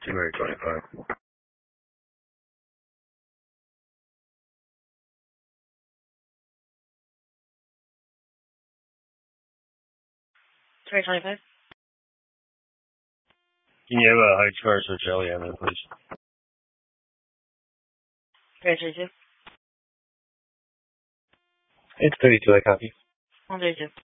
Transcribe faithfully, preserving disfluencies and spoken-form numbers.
January twenty-five. January twenty-five. Can you have a high charge for Jelly on there, please? January thirty-two. It's thirty-two, I copy. one thirty-two.